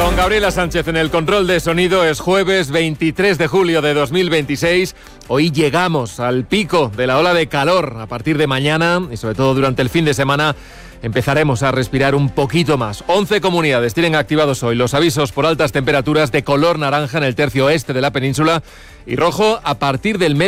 Con Gabriela Sánchez en el control de sonido. Es jueves 23 de julio de 2026. Hoy llegamos al pico de la ola de calor. A partir de mañana y sobre todo durante el fin de semana empezaremos a respirar un poquito más. 11 comunidades tienen activados hoy los avisos por altas temperaturas de color naranja en el tercio oeste de la península y rojo a partir del